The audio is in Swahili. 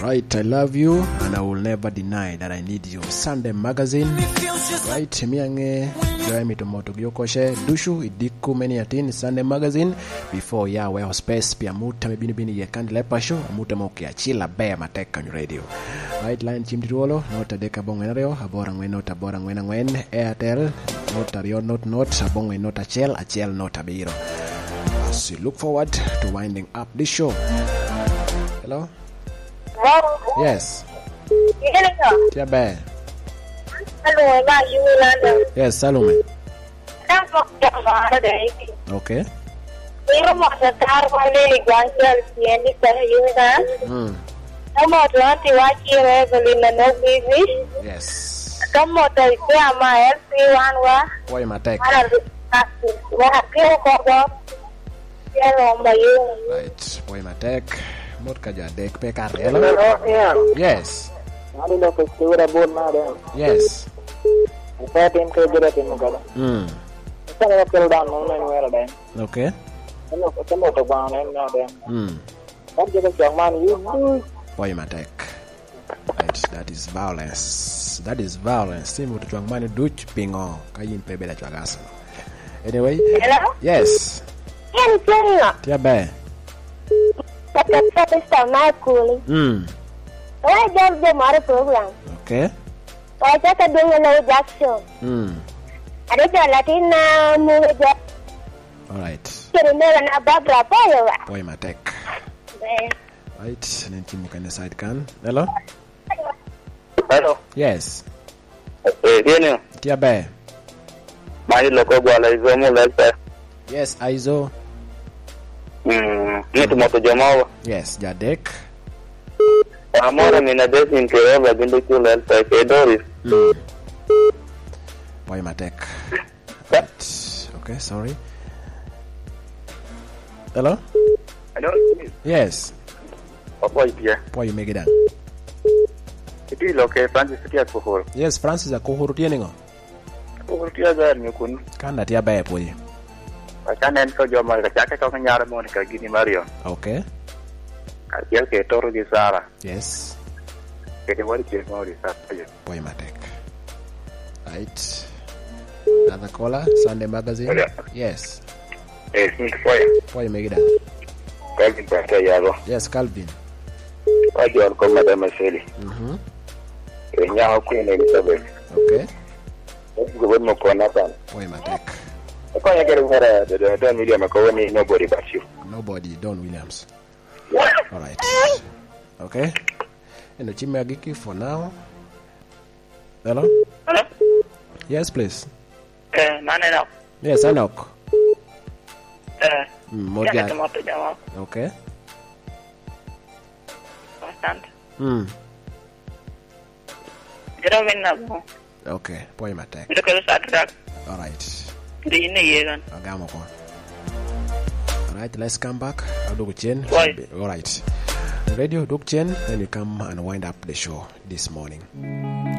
Right, I love you and I will never deny that I need you. Sunday Magazine. Right, miange Jeremy Tomoto Gyokoshe Dushu idiku many atin Sunday Magazine before ya we space pia muta mebini ye kandile pasho muta mokia chila bea mateka on radio. Right line chimtituolo nota deka bongenario abora ngwen nota bora ngwen ngwen Airtel nota rio not abongwe nota achel nota biro. As we look forward to winding up this show. Hello? Hello? Yes. Yeah, bad. Hello, about you, London. Yes, Salome. That's what I'm saying. Okay. We don't want to start one day, one girl, and it's a you, Come on, to watch you, Evelyn, and no business. Yes. Come on, to say, my LP1. Why my tech? Right, boy my tech. Motka jadek pe karela. Hello? Yes. Ano na ko siguro board na din. Yes. Sa team ko dira team ko. Sa na ko down no na din. Okay. Ano ko tamo to ba na din. What did you man you? Boy my tech. Right, that is violence. That is violence. Simu to man duch pingo kayin pe bela chagasa. Anyway. Hello? Yes. Yes, sir. Tia be. That's my cool. I just do my program. Okay. I just doing a Jackson. I did a Latina movie. All right. Boy, my tech. Right. And then you can side can. Hello? Hello? Yes. Dino. Tia be. My local boy is almost Yes, Aizo. Need moto jamaa. Yes, Jadek. Amora mina desin kireba bindu kula alfa Doris. Boy my tech. Right. Okay, sorry. Hello? Hello? Yes. Papa ipia. Boy make it done. Iti loke Francis kia kuhuru. Yes, Francis akuhuru tieningo. Kuhuru tia gari nyukun. Kanda tia bae poli. Kanen ko joma ka ka nyara mo ni ka gini Mario. Okay. Ka ke toro di Sara. Yes. Ke wali ke mo di Sara. Boy my tech. Right. Another caller, Sunday Magazine. Yeah. Yes. Smith Foya. Boy make it done. Calvin Pata Yago. Yes, Calvin. Wajo ko Madam Seli. Nya ko ni Elizabeth. Okay. Go mo ko na pan. Boy my tech. Ko ya gere ngara the Don William ko ni nobody but you. Nobody, Don Williams. All right. Okay. And the Chimagiki for now. Hello? Hello? Yes, please. Maneno. Yes, Anok. Moja. Okay. Constant. Okay, boy my tech. All right. Alright, let's come back. I'll do Chen. Alright. Radio Duk Chen, then you come and wind up the show this morning.